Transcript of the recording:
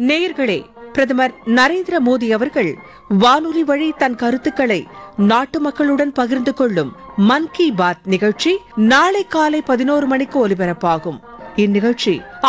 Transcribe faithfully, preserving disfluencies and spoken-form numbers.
நேயர்களே, பிரதமர் நரேந்திர மோடி அவர்கள் வானொலி வழி தன் கருத்துக்களை நாட்டு மக்களுடன் பகிர்ந்து கொள்ளும் மன் கி பாத் நிகழ்ச்சி நாளை காலை பதினோரு மணிக்கு ஒலிபரப்பாகும். இந்நிகழ்ச்சி